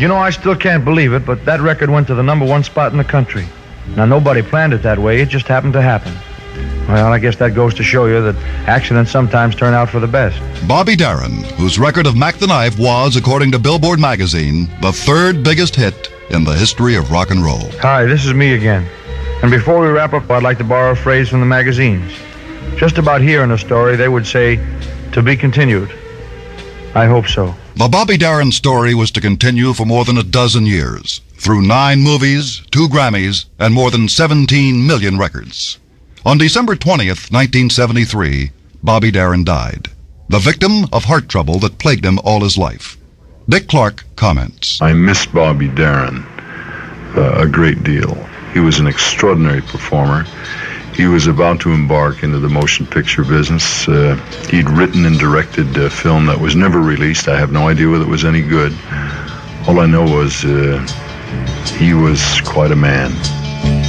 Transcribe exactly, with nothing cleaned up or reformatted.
You know, I still can't believe it, but that record went to the number one spot in the country. Now, nobody planned it that way. It just happened to happen. Well, I guess that goes to show you that accidents sometimes turn out for the best. Bobby Darin, whose record of Mac the Knife was, according to Billboard magazine, the third biggest hit in the history of rock and roll. Hi, this is me again. And before we wrap up, I'd like to borrow a phrase from the magazines. Just about here in a story, they would say, to be continued. I hope so. The Bobby Darin story was to continue for more than a dozen years, through nine movies, two Grammys, and more than seventeen million records. On December twentieth, nineteen seventy-three, Bobby Darin died, the victim of heart trouble that plagued him all his life. Dick Clark comments. I miss Bobby Darin uh, a great deal. He was an extraordinary performer. He was about to embark into the motion picture business. Uh, he'd written and directed a film that was never released. I have no idea whether it was any good. All I know was uh, he was quite a man.